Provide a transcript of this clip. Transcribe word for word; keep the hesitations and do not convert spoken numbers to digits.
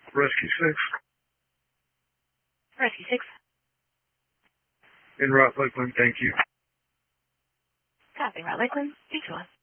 Rescue six. Rescue six. In route Lakeland, thank you. Copy, route Lakeland. Speak to us.